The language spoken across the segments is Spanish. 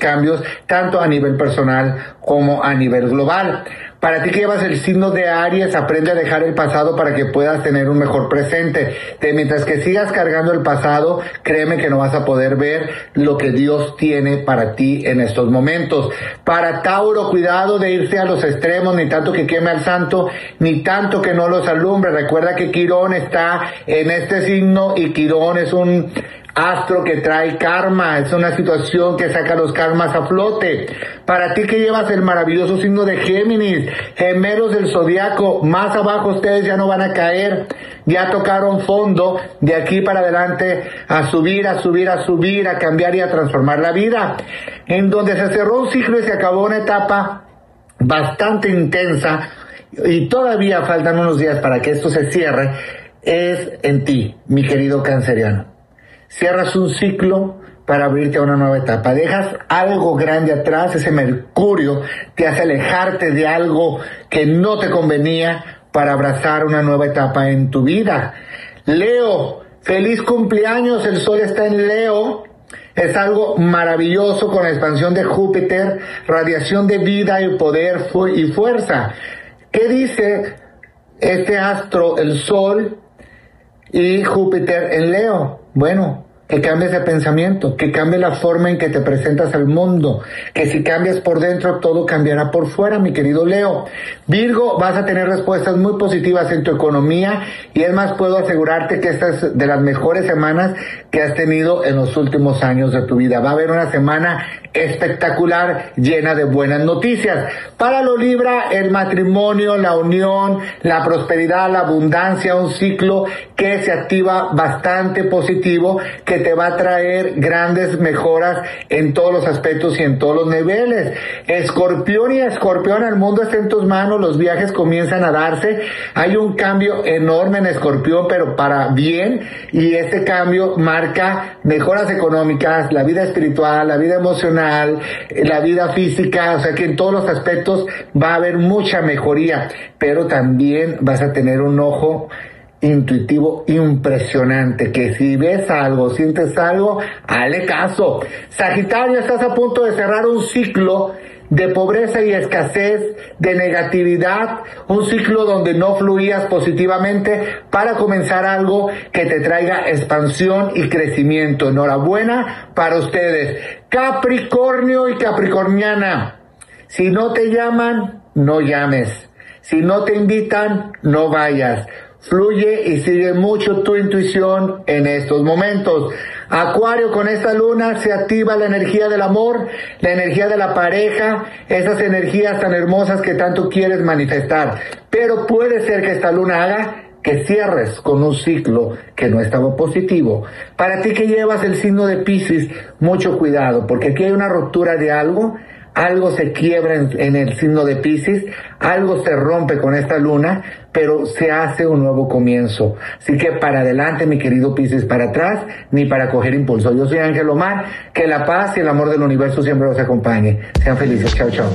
cambios, tanto a nivel personal como a nivel global. Para ti que llevas el signo de Aries, aprende a dejar el pasado para que puedas tener un mejor presente. Mientras que sigas cargando el pasado, créeme que no vas a poder ver lo que Dios tiene para ti en estos momentos. Para Tauro, cuidado de irse a los extremos, ni tanto que queme al santo, ni tanto que no los alumbre. Recuerda que Quirón está en este signo y Quirón es un astro que trae karma, es una situación que saca los karmas a flote. Para ti que llevas el maravilloso signo de Géminis, gemelos del zodiaco, más abajo ustedes ya no van a caer, ya tocaron fondo, de aquí para adelante a subir, a cambiar y a transformar la vida. En donde se cerró un ciclo y se acabó una etapa bastante intensa, y todavía faltan unos días para que esto se cierre, es en ti, mi querido canceriano. Cierras un ciclo para abrirte a una nueva etapa. Dejas algo grande atrás, ese Mercurio te hace alejarte de algo que no te convenía para abrazar una nueva etapa en tu vida. Leo, feliz cumpleaños, el sol está en Leo. Es algo maravilloso con la expansión de Júpiter, radiación de vida y poder y fuerza. ¿Qué dice este astro, el sol y Júpiter en Leo? Bueno, que cambies de pensamiento, que cambie la forma en que te presentas al mundo, que si cambias por dentro, todo cambiará por fuera, mi querido Leo. Virgo, vas a tener respuestas muy positivas en tu economía, y es más, puedo asegurarte que esta es de las mejores semanas que has tenido en los últimos años de tu vida. Va a haber una semana espectacular, llena de buenas noticias. Para lo Libra, el matrimonio, la unión, la prosperidad, la abundancia, un ciclo que se activa bastante positivo, que te va a traer grandes mejoras en todos los aspectos y en todos los niveles. Escorpión y Escorpión, el mundo está en tus manos, los viajes comienzan a darse, hay un cambio enorme en Escorpión, pero para bien, y este cambio marca mejoras económicas, la vida espiritual, la vida emocional, la vida física, o sea que en todos los aspectos va a haber mucha mejoría, pero también vas a tener un ojo intuitivo impresionante, que si ves algo, sientes algo, hazle caso. Sagitario, estás a punto de cerrar un ciclo de pobreza y escasez, de negatividad, un ciclo donde no fluías positivamente para comenzar algo que te traiga expansión y crecimiento. Enhorabuena para ustedes. Capricornio y Capricorniana, si no te llaman, no llames. Si no te invitan, no vayas. Fluye y sigue mucho tu intuición en estos momentos. Acuario, con esta luna se activa la energía del amor, la energía de la pareja, esas energías tan hermosas que tanto quieres manifestar. Pero puede ser que esta luna haga que cierres con un ciclo que no estaba positivo. Para ti que llevas el signo de Piscis, mucho cuidado, porque aquí hay una ruptura de algo se quiebra en el signo de Piscis, algo se rompe con esta luna, pero se hace un nuevo comienzo. Así que para adelante, mi querido Piscis, para atrás, ni para coger impulso. Yo soy Ángel Omar, que la paz y el amor del universo siempre los acompañe. Sean felices, chao, chao.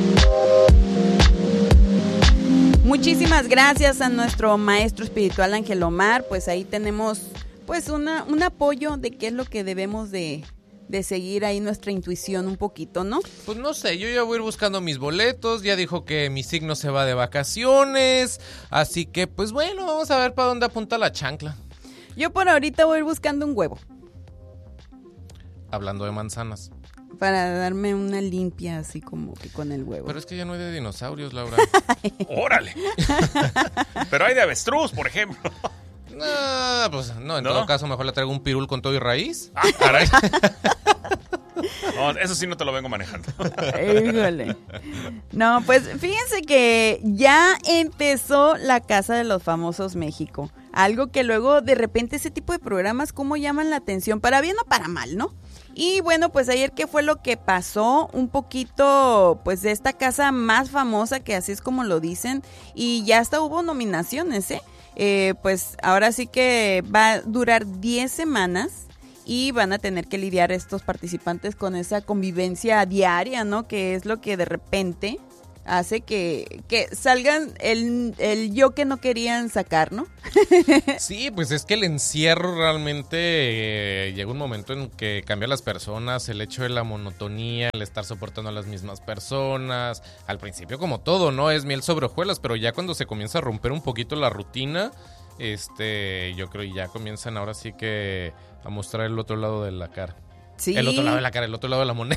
Muchísimas gracias a nuestro maestro espiritual Ángel Omar, pues ahí tenemos pues un apoyo de qué es lo que debemos de seguir ahí nuestra intuición un poquito, ¿no? Pues no sé, yo ya voy a ir buscando mis boletos, ya dijo que mi signo se va de vacaciones, así que pues bueno, vamos a ver para dónde apunta la chancla. Yo por ahorita voy a ir buscando un huevo. Hablando de manzanas. Para darme una limpia así como que con el huevo. Pero es que ya no hay de dinosaurios, Laura. ¡Órale! Pero hay de avestruz, por ejemplo. No, pues no, en todo caso mejor le traigo un pirul con todo y raíz. Ah, caray. No, eso sí no te lo vengo manejando. Híjole. No, pues fíjense que ya empezó la Casa de los Famosos México. Algo que luego de repente ese tipo de programas como llaman la atención, para bien o para mal, ¿no? Y bueno, pues ayer qué fue lo que pasó, un poquito pues de esta casa más famosa, que así es como lo dicen, y ya hasta hubo nominaciones, pues ahora sí que va a durar 10 semanas y van a tener que lidiar estos participantes con esa convivencia diaria, ¿no? Que es lo que de repente hace que salgan el yo que no querían sacar, ¿no? Sí, pues es que el encierro realmente llega un momento en que cambia a las personas, el hecho de la monotonía, el estar soportando a las mismas personas. Al principio, como todo, ¿no? Es miel sobre hojuelas, pero ya cuando se comienza a romper un poquito la rutina, yo creo que ya comienzan ahora sí que a mostrar el otro lado de la cara. Sí. El otro lado de la cara, el otro lado de la moneda.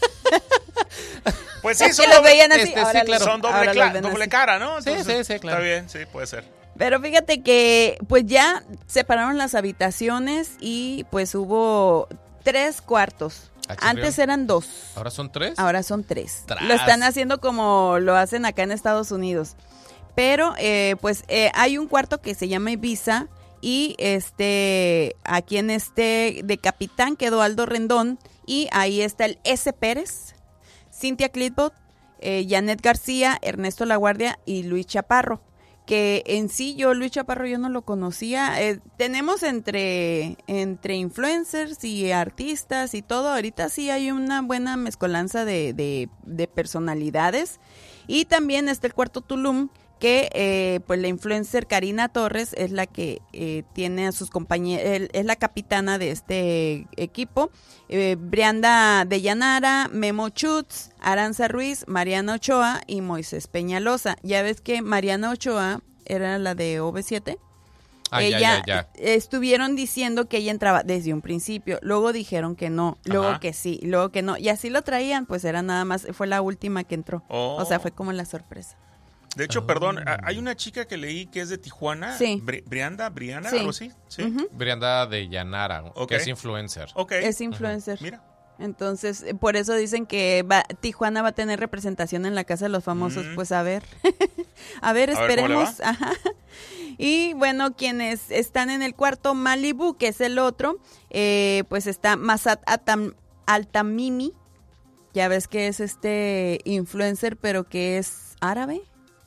Pues sí, son que los doble, veían así, sí, ahora claro. son ahora los ven doble así. cara, ¿no? Sí, sí, claro. Está bien, sí, puede ser. Pero fíjate que pues ya separaron las habitaciones y pues hubo 3 cuartos. Antes eran 2. ¿Ahora son 3? Ahora son 3. Tras. Lo están haciendo como lo hacen acá en Estados Unidos. Pero hay un cuarto que se llama Ibiza y aquí en de capitán quedó Aldo Rendón y ahí está el S. Pérez, Cintia Clitbot, Janet García, Ernesto Laguardia y Luis Chaparro. Que en sí Luis Chaparro yo no lo conocía. Tenemos entre influencers y artistas y todo. Ahorita sí hay una buena mezcolanza de personalidades. Y también está el cuarto Tulum, que pues la influencer Karina Torres es la que tiene a sus compañeros, es la capitana de este equipo. Brianda de Llanara, Memo Chutz, Aranza Ruiz, Mariana Ochoa y Moisés Peñalosa. Ya ves que Mariana Ochoa era la de OV7. Ella estuvieron diciendo que ella entraba desde un principio, luego dijeron que no, luego que sí, luego que no, y así lo traían, pues era nada más, fue la última que entró. O sea, fue como la sorpresa. De hecho, perdón, hay una chica que leí que es de Tijuana, sí. Brianda, sí. algo así. ¿Sí? Uh-huh. Brianda de Llanara, que es influencer. Okay. Es influencer. Mira. Entonces, por eso dicen que Tijuana va a tener representación en la Casa de los Famosos. Pues a ver, esperemos. Ajá. Y bueno, quienes están en el cuarto Malibu, que es el otro, pues está Masat Altamimi. Ya ves que es influencer, pero que es árabe.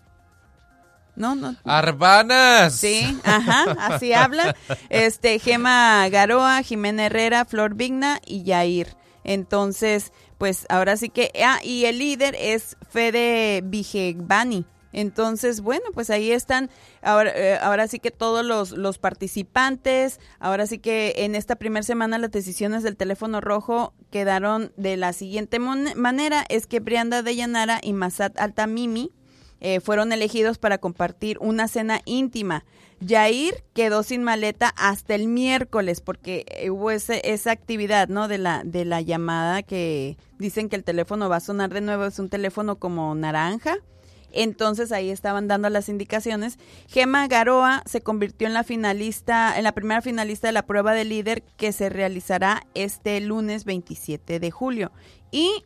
No. ¡Arbanas! Sí, ajá, así habla. Gema Garoa, Jimena Herrera, Flor Vigna y Yair. Entonces, pues ahora sí que... y el líder es Fede Vigegbani. Entonces, bueno, pues ahí están ahora sí que todos los participantes. Ahora sí que en esta primera semana las decisiones del teléfono rojo quedaron de la siguiente manera. Es que Brianda de Llanara y Masat Altamimi fueron elegidos para compartir una cena íntima. Yair quedó sin maleta hasta el miércoles porque hubo esa actividad, ¿no? De la llamada que dicen que el teléfono va a sonar de nuevo, es un teléfono como naranja. Entonces ahí estaban dando las indicaciones. Gema Garoa se convirtió en la primera finalista de la prueba de líder que se realizará este lunes 27 de julio. Y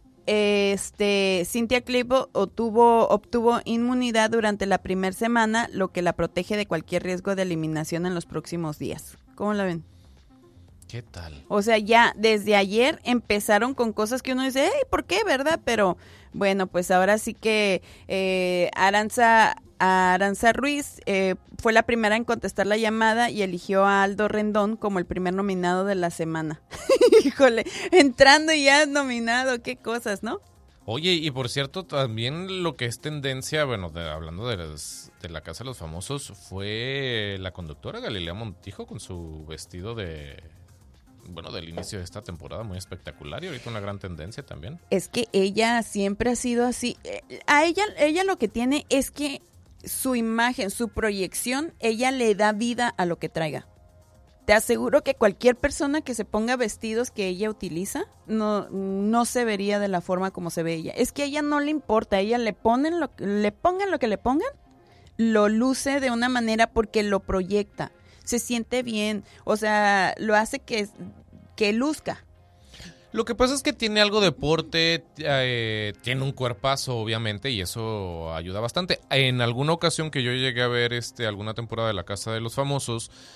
Cintia Clitbot obtuvo inmunidad durante la primera semana, lo que la protege de cualquier riesgo de eliminación en los próximos días. ¿Cómo la ven? ¿Qué tal? O sea, ya desde ayer empezaron con cosas que uno dice, ¿por qué, verdad? Pero bueno, pues ahora sí que Aranza Ruiz fue la primera en contestar la llamada y eligió a Aldo Rendón como el primer nominado de la semana. Híjole, entrando y ya nominado, qué cosas, ¿no? Oye, y por cierto, también lo que es tendencia, bueno, hablando de la Casa de los Famosos, fue la conductora Galilea Montijo con su vestido del inicio de esta temporada, muy espectacular, y ahorita una gran tendencia también. Es que ella siempre ha sido así. A ella lo que tiene es que su imagen, su proyección, ella le da vida a lo que traiga. Te aseguro que cualquier persona que se ponga vestidos que ella utiliza no se vería de la forma como se ve ella. Es que a ella no le importa, a ella le pongan lo que le pongan, lo luce de una manera porque lo proyecta. Se siente bien, o sea, lo hace que luzca. Lo que pasa es que tiene algo de porte, tiene un cuerpazo, obviamente, y eso ayuda bastante. En alguna ocasión que yo llegué a ver alguna temporada de La Casa de los Famosos,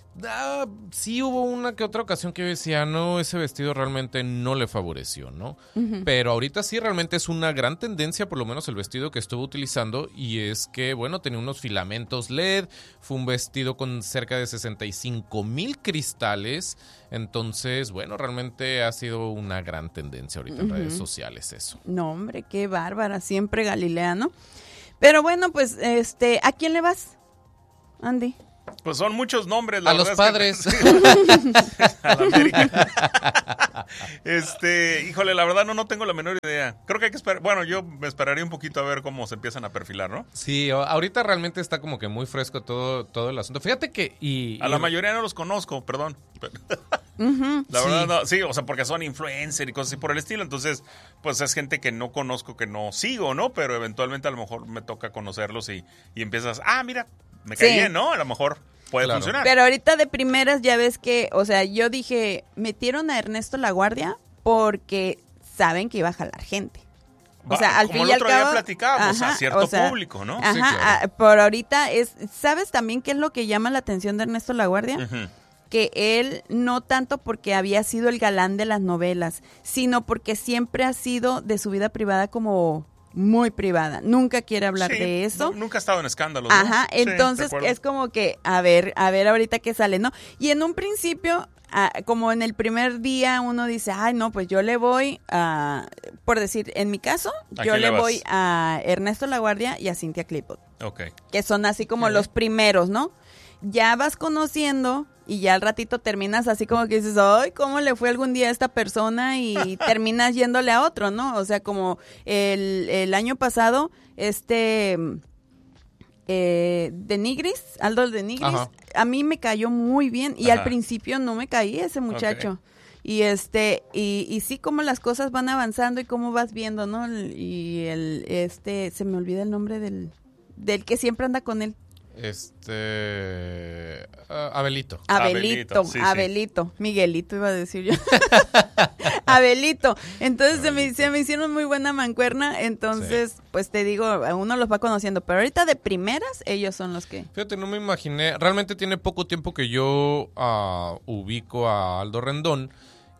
Sí hubo una que otra ocasión que yo decía, no, ese vestido realmente no le favoreció, ¿no? Uh-huh. Pero ahorita sí realmente es una gran tendencia, por lo menos el vestido que estuvo utilizando, y es que, bueno, tenía unos filamentos LED, fue un vestido con cerca de 65,000 cristales, entonces, bueno, realmente ha sido una gran tendencia ahorita en redes sociales eso. No, hombre, qué bárbara, siempre Galilea, ¿no? Pero bueno, pues, ¿a quién le vas, Andy? Pues son muchos nombres, la verdad. A los padres. A la América. Híjole, la verdad no tengo la menor idea. Creo que hay que esperar. Bueno, yo me esperaría un poquito a ver cómo se empiezan a perfilar, ¿no? Sí, ahorita realmente está como que muy fresco todo el asunto. Fíjate que... A la mayoría no los conozco, perdón. La verdad no, sí, o sea, porque son influencer y cosas así por el estilo. Entonces, pues es gente que no conozco, que no sigo, ¿no? Pero eventualmente a lo mejor me toca conocerlos y empiezas, mira, me caí bien, ¿no? A lo mejor puede funcionar. Pero ahorita de primeras ya ves que, o sea, yo dije, metieron a Ernesto LaGuardia porque saben que iba a jalar gente. O sea, al fin y al cabo... Como el otro día platicábamos, a cierto público, ¿no? Ajá, sí, claro. Por ahorita ¿sabes también qué es lo que llama la atención de Ernesto LaGuardia? Uh-huh. Que él no tanto porque había sido el galán de las novelas, sino porque siempre ha sido de su vida privada como... muy privada, nunca quiere hablar de eso. Nunca ha estado en escándalos, ¿no? Ajá, entonces es como que, a ver ahorita qué sale, ¿no? Y en un principio, como en el primer día uno dice, ay, no, pues yo le voy a, por decir, en mi caso, yo le voy a Ernesto LaGuardia y a Cynthia Clitbo. Okay. Que son así como los primeros, ¿no? Ya vas conociendo y ya al ratito terminas así como que dices, ay, ¿cómo le fue algún día a esta persona? Y terminas yéndole a otro, ¿no? O sea, como el año pasado, de Nigris, Aldo de Nigris, ajá, a mí me cayó muy bien y al principio no me caía ese muchacho. Okay. Y sí, como las cosas van avanzando y cómo vas viendo, ¿no? Y se me olvida el nombre del que siempre anda con él. Abelito. Sí, Abelito. Miguelito iba a decir yo. Abelito. Entonces se me hicieron muy buena mancuerna. Entonces, pues te digo, uno los va conociendo. Pero ahorita de primeras, ellos son los que... Fíjate, no me imaginé. Realmente tiene poco tiempo que yo ubico a Aldo Rendón.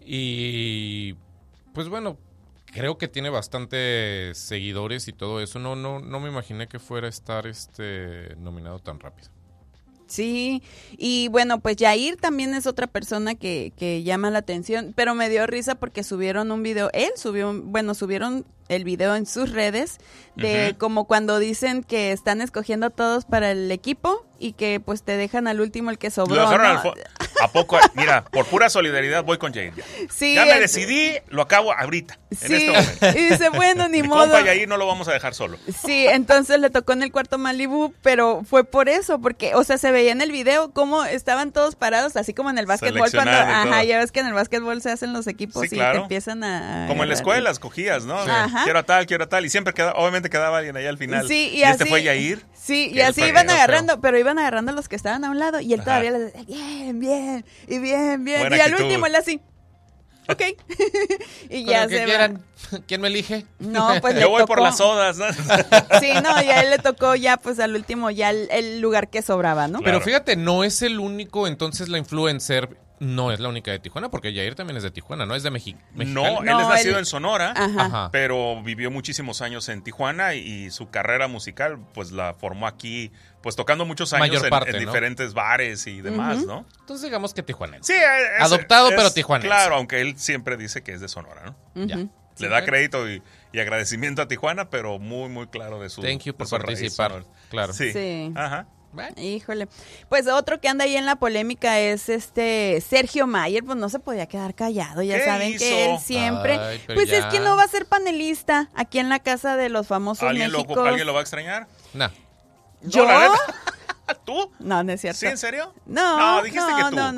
Y pues bueno, creo que tiene bastantes seguidores y todo eso. No me imaginé que fuera a estar nominado tan rápido. Sí, y bueno, pues Yair también es otra persona que llama la atención, pero me dio risa porque subieron un video, subieron el video en sus redes de como cuando dicen que están escogiendo a todos para el equipo y que pues te dejan al último el que sobró, ¿no? ¿A poco? Mira, por pura solidaridad voy con Yair. Sí, ya me decidí, lo acabo ahorita, en este momento. Y dice, bueno, ni modo. Mi compa Yair no lo vamos a dejar solo. Sí, entonces le tocó en el cuarto Malibu, pero fue por eso, porque, o sea, se veía en el video cómo estaban todos parados, así como en el básquetbol, cuando, ya ves que en el básquetbol se hacen los equipos y te empiezan a... Como en la escuela escogías, ¿no? Sí. Quiero a tal, y siempre obviamente quedaba alguien ahí al final. Sí, y así, fue Yair. Sí, y así iban agarrando, pero iban agarrando a los que estaban a un lado y él todavía les decía, bien, Buena y al actitud. último él así, ok. Y ya se quieran. ¿Quién me elige? No, pues yo voy por las sodas, ¿no? Sí, no, ya él le tocó ya pues al último ya el lugar que sobraba, ¿no? Claro. Pero fíjate, no es el único, entonces la influencer no es la única de Tijuana, porque Yair también es de Tijuana, ¿no? Es de México. No, él es nacido en Sonora, pero vivió muchísimos años en Tijuana y su carrera musical pues la formó aquí, pues tocando muchos años en diferentes bares y demás, ¿no? Entonces digamos que tijuanense. Sí, adoptado pero tijuanense. Claro, aunque él siempre dice que es de Sonora, ¿no? Ya. Le da crédito y agradecimiento a Tijuana, pero muy, muy claro de su... Thank you por participar, claro. Sí. Ajá. Bueno. Híjole, pues otro que anda ahí en la polémica es Sergio Mayer, pues no se podía quedar callado, ya saben hizo? Que él siempre, pues ya. Es que no va a ser panelista aquí en la Casa de los Famosos México. ¿Alguien lo va a extrañar? No. ¿Yo? ¿Tú? No es cierto. ¿Sí, en serio? No, dijiste que tú. No.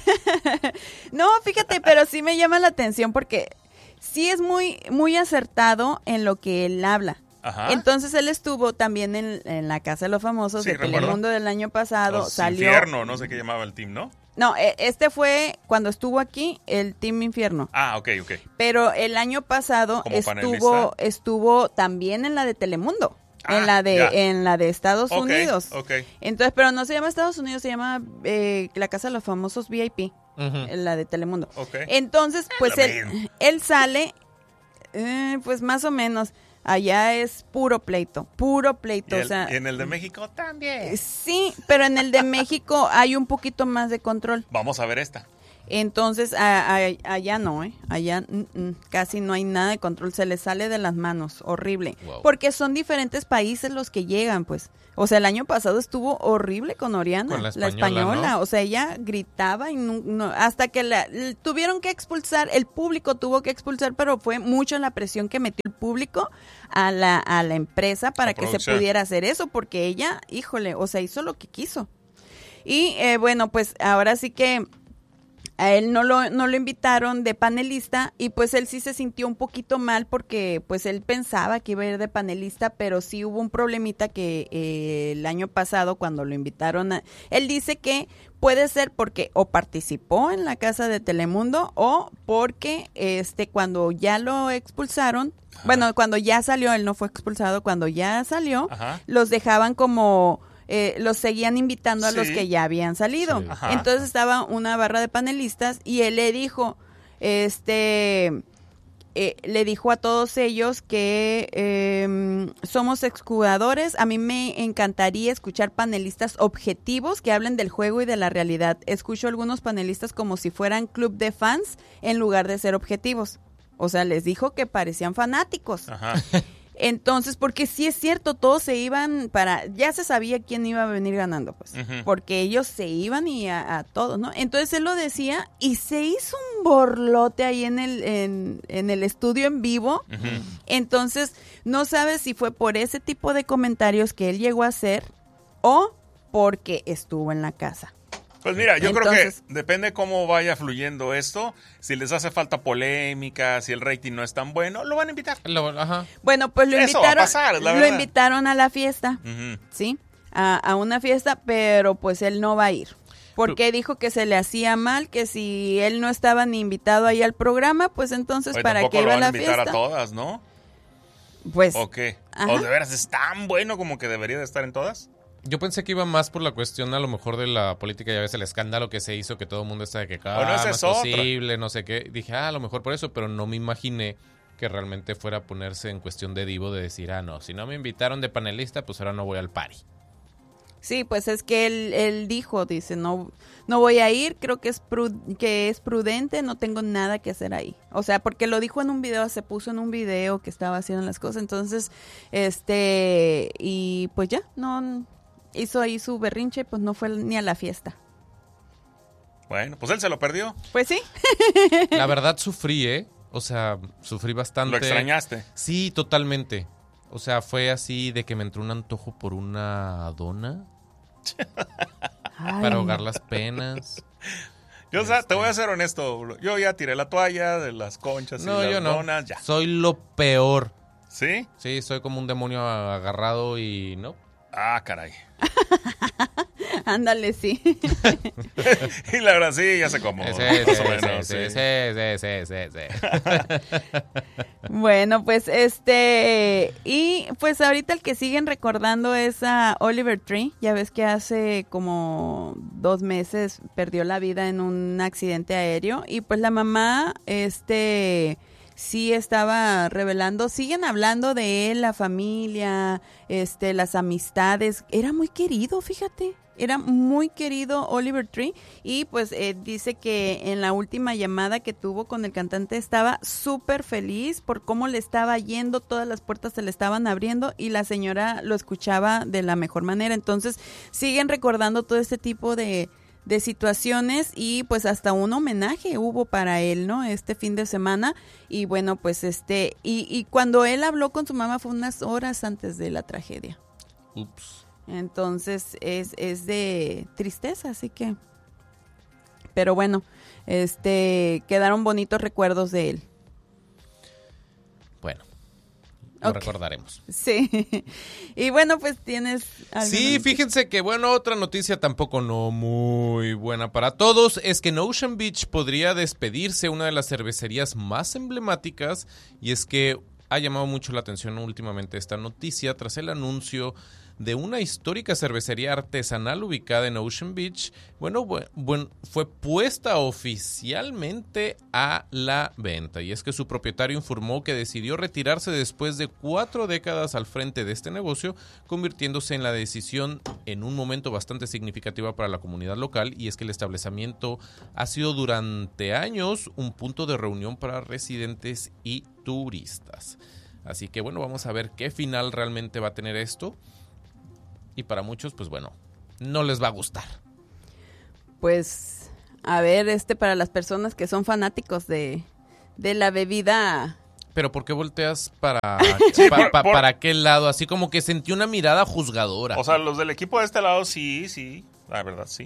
No, fíjate, pero sí me llama la atención porque sí es muy, muy acertado en lo que él habla. Ajá. Entonces él estuvo también en la Casa de los Famosos de Telemundo del año pasado. Salió Infierno, no sé qué llamaba el team, ¿no? No, fue cuando estuvo aquí el Team Infierno. Ah, ok. Pero el año pasado estuvo también en la de Telemundo. en la de Estados Unidos. Okay. Entonces, pero no se llama Estados Unidos, se llama la Casa de los Famosos VIP, la de Telemundo. Okay. Entonces, pues él sale, pues más o menos. Allá es puro pleito. ¿Y en el de México también? Sí, pero en el de México hay un poquito más de control. Vamos a ver esta. Entonces, allá no, allá casi no hay nada de control, se les sale de las manos, horrible. Wow. Porque son diferentes países los que llegan, pues. O sea, el año pasado estuvo horrible con Oriana, con la española, ¿no? O sea, ella gritaba y hasta que tuvieron que expulsar, el público tuvo que expulsar, pero fue mucho la presión que metió el público a la empresa para que se pudiera hacer eso, porque ella, híjole, o sea, hizo lo que quiso. Y bueno, pues ahora sí que a él no lo invitaron de panelista y pues él sí se sintió un poquito mal porque pues él pensaba que iba a ir de panelista, pero sí hubo un problemita que el año pasado cuando lo invitaron él dice que puede ser porque o participó en la casa de Telemundo o porque cuando ya lo expulsaron, bueno, cuando ya salió, él no fue expulsado, cuando ya salió, los dejaban como... los seguían invitando a los que ya habían salido. Sí. Entonces estaba una barra de panelistas y él le dijo, le dijo a todos ellos que somos exjugadores. A mí me encantaría escuchar panelistas objetivos que hablen del juego y de la realidad. Escucho a algunos panelistas como si fueran club de fans en lugar de ser objetivos. O sea, les dijo que parecían fanáticos. Ajá. Entonces, porque sí es cierto, todos se iban ya se sabía quién iba a venir ganando, pues, porque ellos se iban y a todos, ¿no? Entonces él lo decía y se hizo un borlote ahí en el estudio en vivo. Entonces, no sabes si fue por ese tipo de comentarios que él llegó a hacer o porque estuvo en la casa. Pues mira, yo creo que depende cómo vaya fluyendo esto. Si les hace falta polémica, si el rating no es tan bueno, lo van a invitar. Bueno, pues lo invitaron. Va a pasar, lo invitaron a la fiesta, ¿sí? A una fiesta, pero pues él no va a ir. Porque dijo que se le hacía mal, que si él no estaba ni invitado ahí al programa, pues entonces ¿para qué iba a la fiesta? Tampoco lo van a invitar a todas, ¿no? Pues. ¿O qué? ¿O de veras es tan bueno como que debería de estar en todas? Yo pensé que iba más por la cuestión a lo mejor de la política, ya ves el escándalo que se hizo, que todo el mundo está de que no es posible, no sé qué. Dije, a lo mejor por eso, pero no me imaginé que realmente fuera a ponerse en cuestión de divo de decir, no, si no me invitaron de panelista, pues ahora no voy al party. Sí, pues es que él dice, no voy a ir, creo que es prudente, no tengo nada que hacer ahí. O sea, porque lo dijo en un video, se puso en un video que estaba haciendo las cosas, entonces, y pues ya, no... hizo ahí su berrinche, pues no fue ni a la fiesta. Bueno, pues él se lo perdió. Pues sí. La verdad sufrí, O sea, sufrí bastante. ¿Lo extrañaste? Sí, totalmente. O sea, fue así de que me entró un antojo por una dona. Para ahogar las penas. Yo, o sea, te voy a ser honesto. Yo ya tiré la toalla de las conchas y las donas. Ya. Soy lo peor. ¿Sí? Sí, soy como un demonio agarrado y no. Ah, caray. Ándale, sí. Y la verdad, sí, ya sé cómo. Sí. Bueno, pues y pues ahorita el que siguen recordando es a Oliver Tree. Ya ves que hace como 2 meses perdió la vida en un accidente aéreo. Y pues la mamá, sí estaba revelando, siguen hablando de él, la familia, las amistades. Era muy querido, fíjate. Era muy querido Oliver Tree y pues dice que en la última llamada que tuvo con el cantante estaba súper feliz por cómo le estaba yendo, todas las puertas se le estaban abriendo y la señora lo escuchaba de la mejor manera. Entonces siguen recordando todo este tipo de situaciones y pues hasta un homenaje hubo para él, ¿no? Este fin de semana y bueno, pues y cuando él habló con su mamá fue unas horas antes de la tragedia. Ups. Entonces es de tristeza, así que pero bueno, quedaron bonitos recuerdos de él. Bueno, lo recordaremos. Sí. Y bueno, pues tienes algo. Sí, fíjense que bueno, otra noticia tampoco no muy buena para todos es que en Ocean Beach podría despedirse una de las cervecerías más emblemáticas y es que ha llamado mucho la atención últimamente esta noticia tras el anuncio de una histórica cervecería artesanal ubicada en Ocean Beach. Bueno, fue puesta oficialmente a la venta, y es que su propietario informó que decidió retirarse después de 4 décadas al frente de este negocio, convirtiéndose en la decisión en un momento bastante significativo para la comunidad local, y es que el establecimiento ha sido durante años un punto de reunión para residentes y turistas. Así que bueno, vamos a ver qué final realmente va a tener esto. Y para muchos, pues bueno, no les va a gustar. Pues, a ver, para las personas que son fanáticos de la bebida. Pero ¿por qué volteas para para qué lado? Así como que sentí una mirada juzgadora. O sea, los del equipo de este lado, sí. La verdad, sí.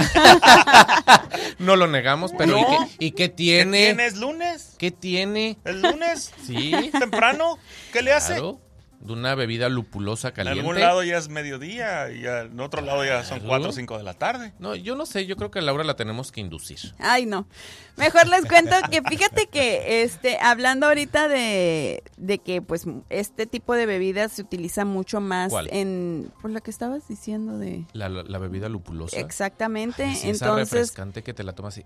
No lo negamos, pero no. ¿Y qué tiene? ¿Qué tiene? ¿Es lunes? ¿Qué tiene? ¿El lunes? Sí. ¿Temprano? ¿Qué le hace? Claro. De una bebida lupulosa caliente. En algún lado ya es mediodía y en otro lado ya son 4 o 5 de la tarde. No, yo no sé, yo creo que a Laura la tenemos que inducir. Ay, no. Mejor les cuento que fíjate que hablando ahorita de que pues este tipo de bebidas se utiliza mucho más. ¿Cuál? Por lo que estabas diciendo de La bebida lupulosa. Exactamente. Ay, sí, entonces esa refrescante que te la tomas así.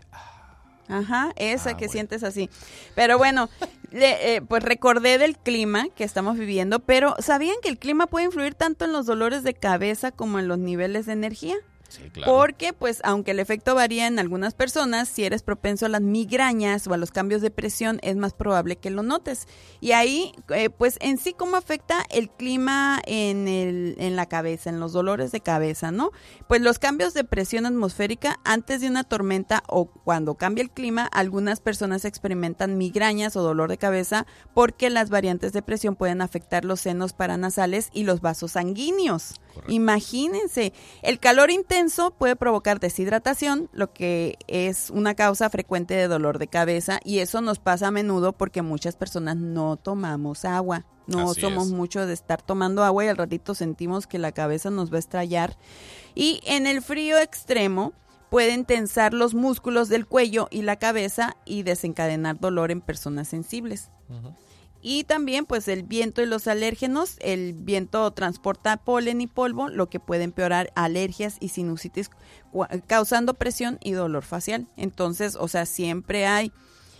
Ajá, esa que bueno. sientes así. Pero bueno, pues recordé del clima que estamos viviendo, pero ¿sabían que el clima puede influir tanto en los dolores de cabeza como en los niveles de energía? Sí, claro. Porque, pues, aunque el efecto varía en algunas personas, si eres propenso a las migrañas o a los cambios de presión, es más probable que lo notes. Y ahí, pues, en sí, ¿cómo afecta el clima en la cabeza, en los dolores de cabeza, no? Pues los cambios de presión atmosférica antes de una tormenta o cuando cambia el clima, algunas personas experimentan migrañas o dolor de cabeza porque las variantes de presión pueden afectar los senos paranasales y los vasos sanguíneos. Correcto. Imagínense, el calor intenso puede provocar deshidratación, lo que es una causa frecuente de dolor de cabeza, y eso nos pasa a menudo porque muchas personas no tomamos agua. No Así somos es. mucho de estar tomando agua y al ratito sentimos que la cabeza nos va a estallar. Y en el frío extremo pueden tensar los músculos del cuello y la cabeza y desencadenar dolor en personas sensibles. Uh-huh. Y también, pues, el viento y los alérgenos. El viento transporta polen y polvo, lo que puede empeorar alergias y sinusitis, causando presión y dolor facial. Entonces, o sea, siempre hay.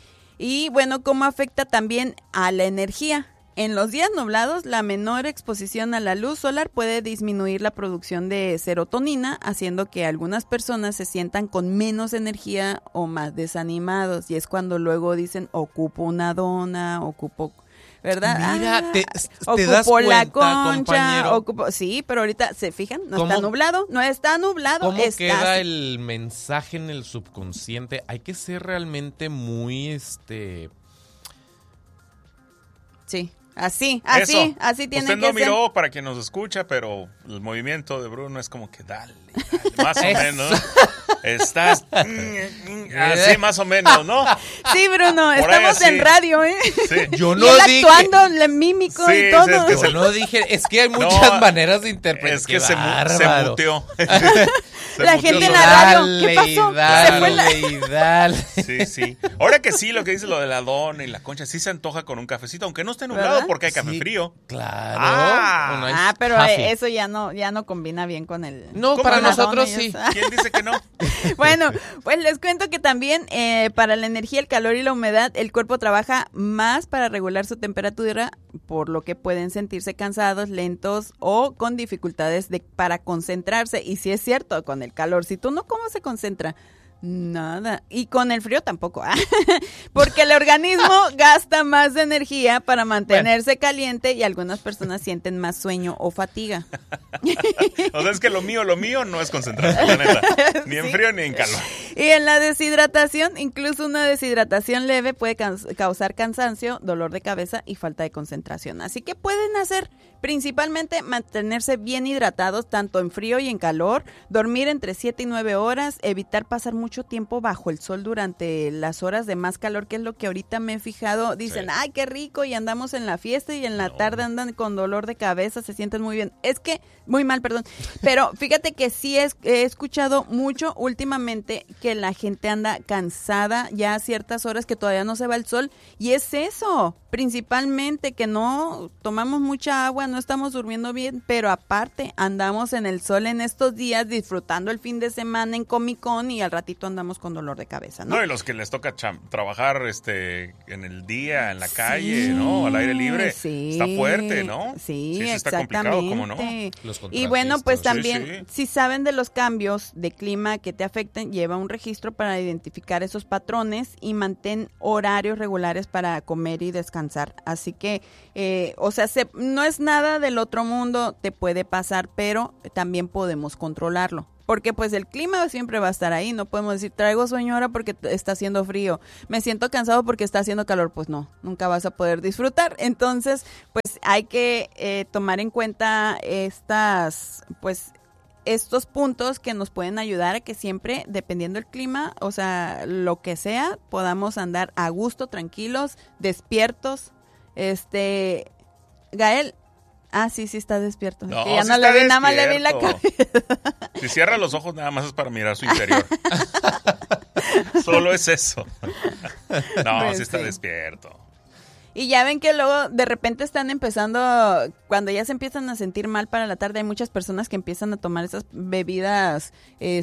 Y bueno, ¿cómo afecta también a la energía? En los días nublados, la menor exposición a la luz solar puede disminuir la producción de serotonina, haciendo que algunas personas se sientan con menos energía o más desanimados. Y es cuando luego dicen, ocupo una dona, ocupo... ¿verdad? Mira, te das cuenta, la concha, compañero. Sí, pero ahorita, ¿se fijan? No ¿Cómo? está nublado, no está nublado. ¿Cómo está queda así. el mensaje en el subconsciente? Hay que ser realmente muy, Sí, así tiene Usted que no ser. miró para quien nos escucha, pero el movimiento de Bruno es como que dale, más o menos. Estás así más o menos, ¿no? Sí, Bruno, Por estamos ahí, en radio, ¿eh? Sí. Yo Y no él dije... actuando, le mímico Sí, y todo. sí, es que Yo no dije... Es que hay muchas maneras de interpretar. Es que se bárbaro. muteó. La gente en la radio, ¿qué pasó? Se fue la... Sí. Ahora que sí, lo que dice lo de la dona y la concha, sí se antoja con un cafecito, aunque no esté nublado, ¿verdad? porque hay café frío. Claro. Pero eso ya no combina bien con el... No, ¿Cómo para no? nosotros sí. ¿Quién dice que no? Bueno, pues les cuento que también para la energía, el calor y la humedad, el cuerpo trabaja más para regular su temperatura, por lo que pueden sentirse cansados, lentos o con dificultades para concentrarse. Y sí es cierto, con el calor, si tú no, ¿cómo se concentra? Nada. Y con el frío tampoco. Porque el organismo gasta más energía para mantenerse caliente y algunas personas sienten más sueño o fatiga. O sea, es que lo mío no es concentración, la neta. Ni en frío ni en calor. Y en la deshidratación, incluso una deshidratación leve puede causar cansancio, dolor de cabeza y falta de concentración. Así que pueden hacer principalmente mantenerse bien hidratados tanto en frío y en calor, dormir entre 7 y 9 horas, evitar pasar mucho tiempo bajo el sol durante las horas de más calor, que es lo que ahorita me he fijado. Dicen, Sí. ay, qué rico, y andamos en la fiesta y en la tarde andan con dolor de cabeza, se sienten muy bien. Muy mal, perdón. Pero fíjate que sí he escuchado mucho últimamente que la gente anda cansada ya a ciertas horas que todavía no se va el sol, y es eso, principalmente que no tomamos mucha agua, no estamos durmiendo bien, pero aparte andamos en el sol en estos días disfrutando el fin de semana en Comic Con y al ratito andamos con dolor de cabeza, ¿no? No, y los que les toca trabajar en el día, en la calle, ¿no? Al aire libre, está fuerte, ¿no? Sí, está complicado, ¿cómo no? Y bueno, pues también, Sí. si saben de los cambios de clima que te afecten, lleva un registro para identificar esos patrones y mantén horarios regulares para comer y descansar. Así que, no es nada del otro mundo, te puede pasar, pero también podemos controlarlo. Porque pues el clima siempre va a estar ahí, no podemos decir, traigo sueño ahora porque está haciendo frío, me siento cansado porque está haciendo calor, pues no, nunca vas a poder disfrutar. Entonces, pues hay que tomar en cuenta estos puntos que nos pueden ayudar a que siempre, dependiendo del clima, o sea, lo que sea, podamos andar a gusto, tranquilos, despiertos. Gael, sí está despierto. No, que ya sí no está le vi, nada más le vi la despierto. cabeza. Si cierra los ojos, nada más es para mirar su interior. Solo es eso. No, Pues sí está sí. despierto. Y ya ven que luego de repente están empezando, cuando ya se empiezan a sentir mal para la tarde, hay muchas personas que empiezan a tomar esas bebidas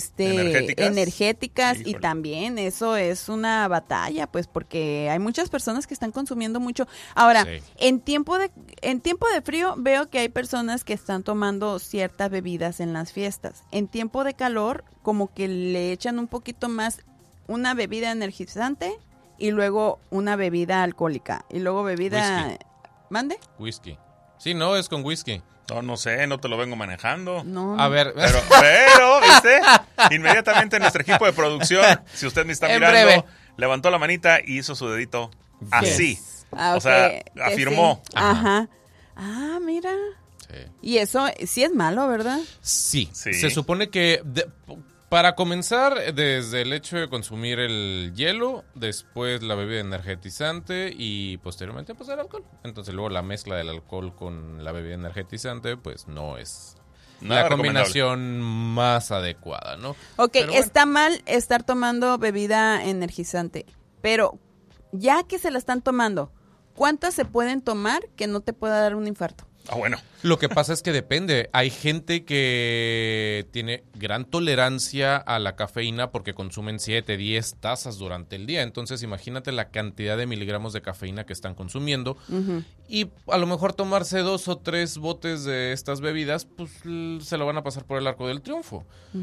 energéticas y Híjole. también eso es una batalla, pues porque hay muchas personas que están consumiendo mucho. Ahora, Sí. en tiempo de frío veo que hay personas que están tomando ciertas bebidas en las fiestas. En tiempo de calor como que le echan un poquito más una bebida energizante y luego una bebida alcohólica y luego bebida... Whisky. ¿Mande? Whisky. Sí, no, es con whisky. No sé, no te lo vengo manejando. No. A ver, Pero, ¿viste? Inmediatamente nuestro equipo de producción, si usted me está En mirando, breve. levantó la manita y hizo su dedito así. Yes. O sea, que afirmó. sí. Ajá. Mira. Sí. Y eso sí es malo, ¿verdad? Sí, Sí. se supone que para comenzar, desde el hecho de consumir el hielo, después la bebida energetizante y posteriormente pues el alcohol. Entonces luego la mezcla del alcohol con la bebida energetizante pues no es Nada la combinación más adecuada, ¿no? Ok, Pero bueno. está mal estar tomando bebida energizante, pero ya que se la están tomando, ¿cuántas se pueden tomar que no te pueda dar un infarto? Bueno. Lo que pasa es que depende. Hay gente que tiene gran tolerancia a la cafeína porque consumen 7, 10 tazas durante el día. Entonces imagínate la cantidad de miligramos de cafeína que están consumiendo. Ujú. Y a lo mejor tomarse 2 o 3 botes de estas bebidas, pues se lo van a pasar por el arco del triunfo.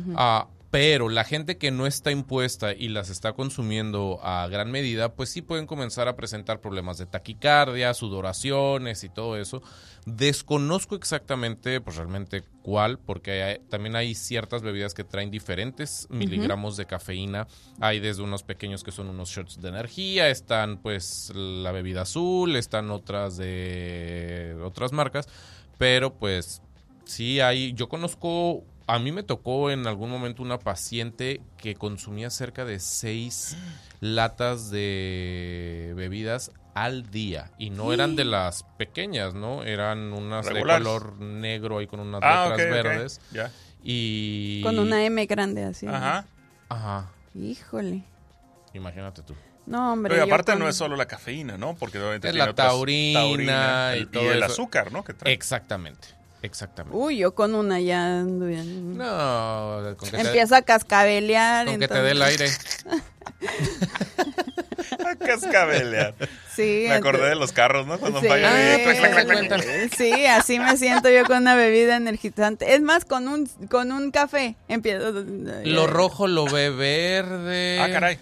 Pero la gente que no está impuesta y las está consumiendo a gran medida, pues sí pueden comenzar a presentar problemas de taquicardia, sudoraciones y todo eso. Desconozco exactamente, pues realmente cuál, porque también hay ciertas bebidas que traen diferentes miligramos de cafeína. Hay desde unos pequeños que son unos shots de energía, están pues la bebida azul, están otras de otras marcas, pero pues sí hay, yo conozco, a mí me tocó en algún momento una paciente que consumía cerca de 6 latas de bebidas al día y no eran de las pequeñas, ¿no? Eran unas Regulares. de color negro ahí con unas letras Ok. verdes Ya. y... Con una M grande así. Ajá. Ajá, Híjole. imagínate tú. No, hombre. Pero yo aparte con- no es solo la cafeína, ¿no? Porque obviamente Es tiene la otras- taurina y todo el eso. azúcar, ¿no? Que trae. Exactamente. Uy, yo con una ya ando bien. No, con que Empiezo a cascabelear. con que te dé el aire. A cascabelear. Sí. Me acordé de los carros, ¿no? Cuando Sí, fallan. sí, así me siento yo con una bebida energizante. Es más, con un café empiezo. Lo rojo lo ve verde. Ah, caray.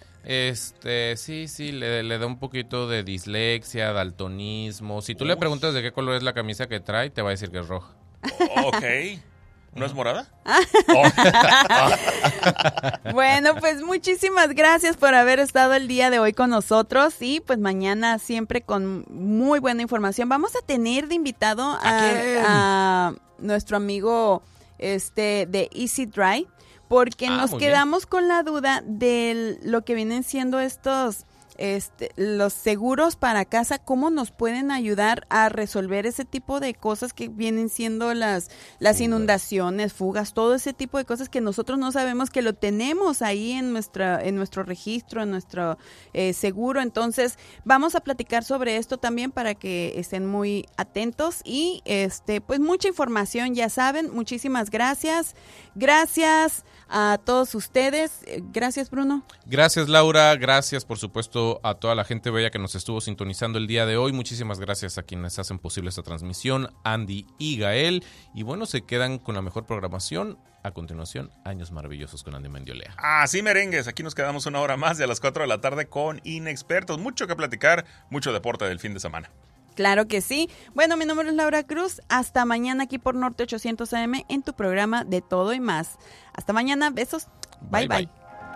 Sí, le da un poquito de dislexia, daltonismo. Si tú le preguntas de qué color es la camisa que trae, te va a decir que es roja. Ok. ¿No es morada? Bueno, pues muchísimas gracias por haber estado el día de hoy con nosotros y pues mañana siempre con muy buena información. Vamos a tener de invitado a nuestro amigo de Easy Dry porque nos muy quedamos con la duda de lo que vienen siendo estos los seguros para casa, cómo nos pueden ayudar a resolver ese tipo de cosas que vienen siendo las inundaciones, fugas, todo ese tipo de cosas que nosotros no sabemos que lo tenemos ahí en nuestro registro, en nuestro seguro. Entonces, vamos a platicar sobre esto también para que estén muy atentos y pues mucha información, ya saben. Muchísimas gracias. Gracias a todos ustedes. Gracias, Bruno. Gracias, Laura. Gracias, por supuesto, a toda la gente bella que nos estuvo sintonizando el día de hoy. Muchísimas gracias a quienes hacen posible esta transmisión, Andy y Gael. Y bueno, se quedan con la mejor programación. A continuación, Años Maravillosos con Andy Mendiolea. Así merengues, aquí nos quedamos una hora más de a las 4 de la tarde con Inexpertos. Mucho que platicar, mucho deporte del fin de semana. Claro que sí. Bueno, mi nombre es Laura Cruz. Hasta mañana aquí por Norte 800 AM en tu programa De Todo y Más. Hasta mañana. Besos. Bye, bye.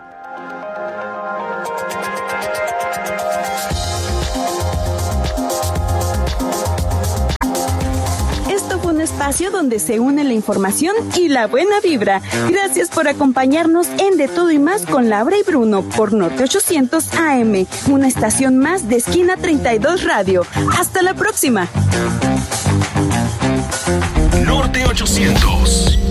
Esto fue un espacio donde se une la información y la buena vibra. Gracias por acompañarnos en De Todo y Más con Laura y Bruno por Norte 800 AM, una estación más de Esquina 32 Radio. Hasta la próxima. Norte 800.